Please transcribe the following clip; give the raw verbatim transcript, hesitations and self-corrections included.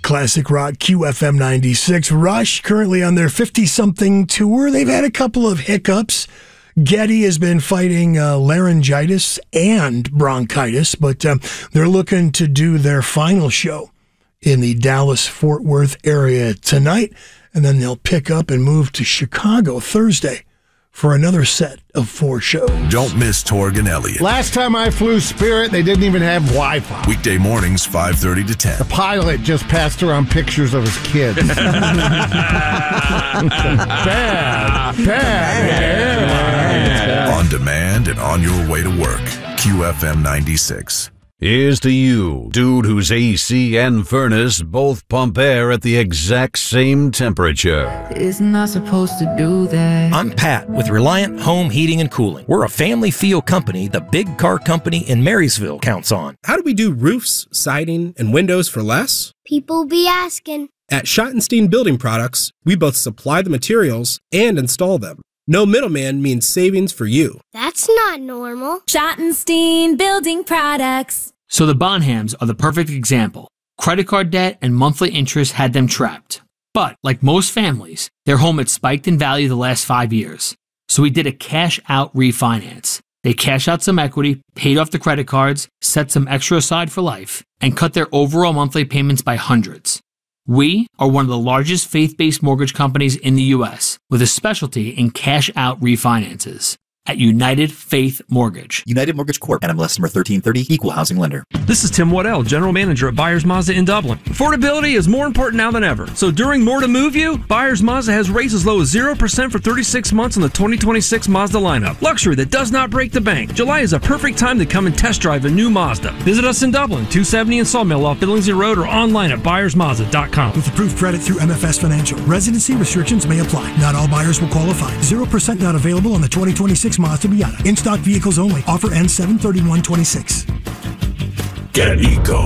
Classic Rock Q F M ninety-six. Rush currently on their fifty-something tour. They've had a couple of hiccups. Geddy has been fighting uh, laryngitis and bronchitis, but um, they're looking to do their final show in the Dallas-Fort Worth area tonight, and then they'll pick up and move to Chicago Thursday for another set of four shows. Don't miss Torg and Elliott. Last time I flew Spirit, they didn't even have Wi-Fi. Weekday mornings, five thirty to ten. The pilot just passed around pictures of his kids. bad, bad. bad. On demand and on your way to work. Q F M ninety-six. Here's to you, dude whose A C and furnace both pump air at the exact same temperature. Isn't not supposed to do that. I'm Pat with Reliant Home Heating and Cooling. We're a family feel company the big car company in Marysville counts on. How do we do roofs, siding, and windows for less? People be asking. At Schottenstein Building Products, we both supply the materials and install them. No middleman means savings for you. That's not normal. Schottenstein Building Products. So the Bonhams are the perfect example. Credit card debt and monthly interest had them trapped. But, like most families, their home had spiked in value the last five years. So we did a cash-out refinance. They cashed out some equity, paid off the credit cards, set some extra aside for life, and cut their overall monthly payments by hundreds. We are one of the largest faith-based mortgage companies in the U S with a specialty in cash-out refinances at United Faith Mortgage. United Mortgage Corp. N M L S number thirteen thirty, Equal Housing Lender. This is Tim Waddell, General Manager at Buyers Mazda in Dublin. Affordability is more important now than ever. So during More to Move You, Buyers Mazda has rates as low as zero percent for thirty-six months on the twenty twenty-six Mazda lineup. Luxury that does not break the bank. July is a perfect time to come and test drive a new Mazda. Visit us in Dublin, two seventy in Sawmill off Billingsley Road, or online at buyers mazda dot com. With approved credit through M F S Financial. Residency restrictions may apply. Not all buyers will qualify. zero percent not available on the twenty twenty-six Mazda Miata. In-stock vehicles only. Offer ends seven thirty-one twenty-six. Get Eco.